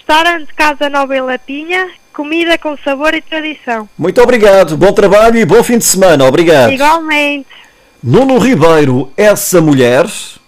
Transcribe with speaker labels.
Speaker 1: Restaurante Casa Nova em Lapinha, comida com sabor e tradição.
Speaker 2: Muito obrigado, bom trabalho e bom fim de semana. Obrigado.
Speaker 1: Igualmente.
Speaker 2: Nuno Ribeiro, essa mulher...